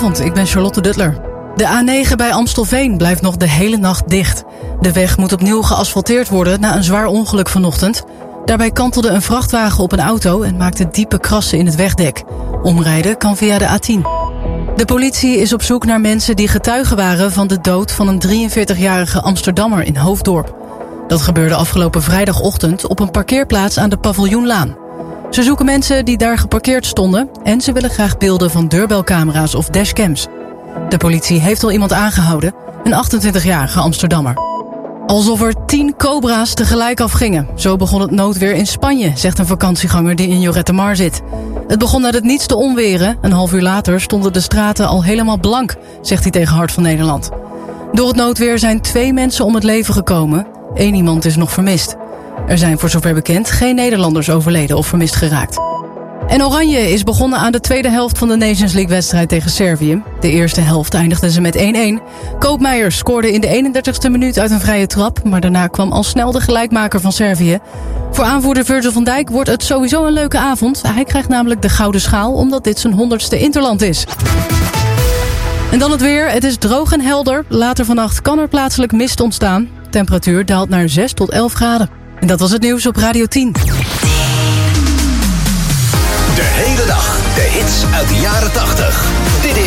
Goedenavond, ik ben Charlotte Duttler. De A9 bij Amstelveen blijft nog de hele nacht dicht. De weg moet opnieuw geasfalteerd worden na een zwaar ongeluk vanochtend. Daarbij kantelde een vrachtwagen op een auto en maakte diepe krassen in het wegdek. Omrijden kan via de A10. De politie is op zoek naar mensen die getuigen waren van de dood van een 43-jarige Amsterdammer in Hoofddorp. Dat gebeurde afgelopen vrijdagochtend op een parkeerplaats aan de Paviljoenlaan. Ze zoeken mensen die daar geparkeerd stonden en ze willen graag beelden van deurbelcamera's of dashcams. De politie heeft al iemand aangehouden, een 28-jarige Amsterdammer. Alsof er 10 cobra's tegelijk afgingen. Zo begon het noodweer in Spanje, zegt een vakantieganger die in Lloret de Mar zit. Het begon uit het niets te onweren. Een half uur later stonden de straten al helemaal blank, zegt hij tegen Hart van Nederland. Door het noodweer zijn 2 mensen om het leven gekomen. 1 iemand is nog vermist. Er zijn voor zover bekend geen Nederlanders overleden of vermist geraakt. En Oranje is begonnen aan de tweede helft van de Nations League-wedstrijd tegen Servië. De eerste helft eindigden ze met 1-1. Koopmeijer scoorde in de 31ste minuut uit een vrije trap, maar daarna kwam al snel de gelijkmaker van Servië. Voor aanvoerder Virgil van Dijk wordt het sowieso een leuke avond. Hij krijgt namelijk de gouden schaal omdat dit zijn 100ste interland is. En dan het weer. Het is droog en helder. Later vannacht kan er plaatselijk mist ontstaan. Temperatuur daalt naar 6 tot 11 graden. En dat was het nieuws op Radio 10. De hele dag de hits uit de jaren 80. Dit is